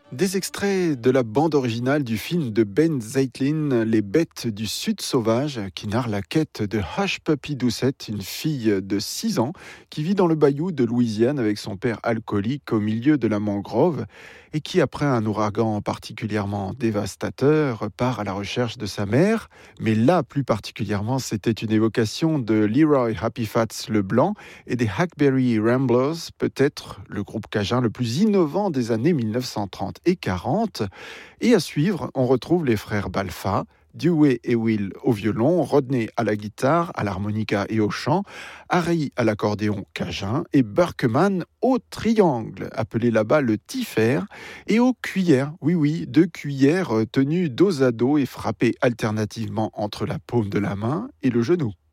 Des extraits de la bande originale du film de Ben Zeitlin, Les Bêtes du Sud sauvage, qui narre la quête de Hush Puppy Doucette, une fille de 6 ans qui vit dans le bayou de Louisiane avec son père alcoolique au milieu de la mangrove et qui, après un ouragan particulièrement dévastateur, part à la recherche de sa mère. Mais là, plus particulièrement, c'était une évocation de Leroy Happy Fats le Blanc et des Hackberry Ramblers, peut-être le groupe cajun le plus innovant des années 1930 et 40. Et à suivre, on retrouve les frères Balfa, Dewey et Will au violon, Rodney à la guitare, à l'harmonica et au chant, Harry à l'accordéon cajun et Burkeman au triangle, appelé là-bas le tiffer, et aux cuillères, oui oui, 2 cuillères tenues dos à dos et frappées alternativement entre la paume de la main et le genou.